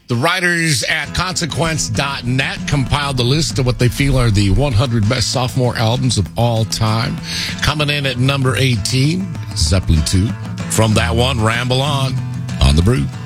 The writers at Consequence.net compiled the list of what they feel are the 100 best sophomore albums of all time. Coming in at number 18, Zeppelin 2. From that one, Ramble On the Brew.